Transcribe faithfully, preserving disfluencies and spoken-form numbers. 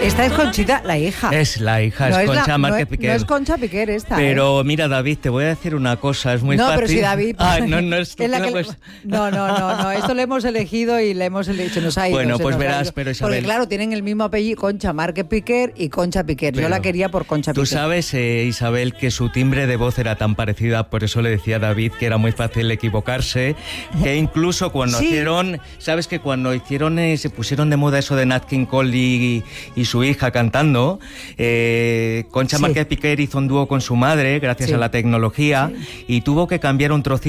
Esta es Conchita, la hija. Es la hija, no es es Concha la, Márquez no, Piquer. No es Concha Piquer esta. Pero ¿eh? mira, David, te voy a decir una cosa, es muy no, fácil. No, pero si David... Ah, no, no es... es la que, pues... No, no, no, no, esto lo hemos elegido y le hemos elegido, nos ha ido. Bueno, pues nos verás, pero Isabel... Porque claro, tienen el mismo apellido, Concha Márquez Piquer y Concha Piquer. Pero Yo la quería por Concha Piquer. Tú sabes, eh, Isabel, que su timbre de voz era tan parecida, por eso le decía a David que era muy fácil equivocarse, que incluso cuando sí. hicieron, sabes que cuando hicieron, eh, se pusieron de moda eso de Nat King Cole y, y su hija cantando, eh, Concha sí. Márquez Piquer hizo un dúo con su madre, gracias sí. a la tecnología, sí. y tuvo que cambiar un trocito